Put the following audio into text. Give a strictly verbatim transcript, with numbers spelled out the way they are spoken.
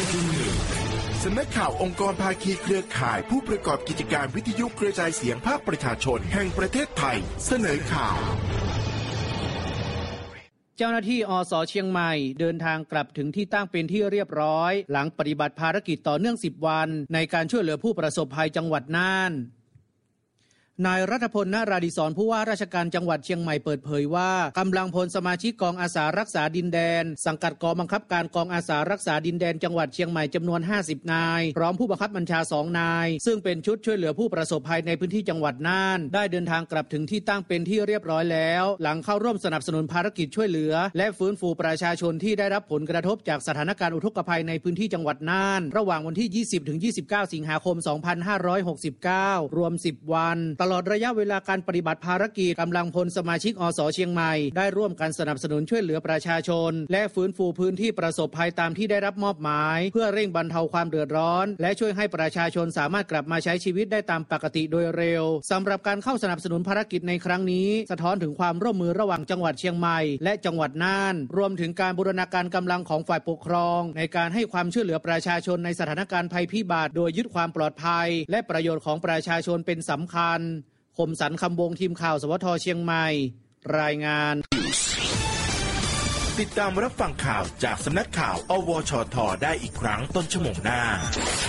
จุงหนึ่งสำนักข่าวองค์กรภาคีเครือข่ายผู้ประกอบกิจการวิทยุกระจายเสียงภาคประชาชนแห่งประเทศไทยเสนอข่าวเจ้าหน้าที่อส.เชียงใหม่เดินทางกลับถึงที่ตั้งเป็นที่เรียบร้อยหลังปฏิบัติภารกิจต่อเนื่องสิบวันในการช่วยเหลือผู้ประสบภัยจังหวัดน่านนายรัฐพล นาราดิศรผู้ว่าราชการจังหวัดเชียงใหม่เปิดเผยว่ากำลังพลสมาชิกกองอาสารักษาดินแดนสังกัดกองบังคับการกองอาสารักษาดินแดนจังหวัดเชียงใหม่จำนวนห้าสิบนายพร้อมผู้บังคับบัญชาสองนายซึ่งเป็นชุดช่วยเหลือผู้ประสบภัยในพื้นที่จังหวัดน่านได้เดินทางกลับถึงที่ตั้งเป็นที่เรียบร้อยแล้วหลังเข้าร่วมสนับสนุนภารกิจช่วยเหลือและฟื้นฟูประชาชนที่ได้รับผลกระทบจากสถานการณ์อุทกภัยในพื้นที่จังหวัดน่านระหว่างวันที่ ยี่สิบถึงยี่สิบเก้า สิงหาคม สองพันห้าร้อยหกสิบเก้ารวมสิบวันตลอดระยะเวลาการปฏิบัติภารกิจกำลังพลสมาชิกอส.เชียงใหม่ได้ร่วมกันสนับสนุนช่วยเหลือประชาชนและฟื้นฟูพื้นที่ประสบภัยตามที่ได้รับมอบหมายเพื่อเร่งบรรเทาความเดือดร้อนและช่วยให้ประชาชนสามารถกลับมาใช้ชีวิตได้ตามปกติโดยเร็วสำหรับการเข้าสนับสนุนภารกิจในครั้งนี้สะท้อนถึงความร่วมมือระหว่างจังหวัดเชียงใหม่และจังหวัดน่านรวมถึงการบูรณาการกำลังของฝ่ายปกครองในการให้ความช่วยเหลือประชาชนในสถานการณ์ภัยพิบัติโดยยึดความปลอดภัยและประโยชน์ของประชาชนเป็นสำคัญคมสันต์คำวงทีมข่าวสวท.เชียงใหม่รายงานติดตามรับฟังข่าวจากสำนักข่าวอวชท.ได้อีกครั้งต้นชั่วโมงหน้า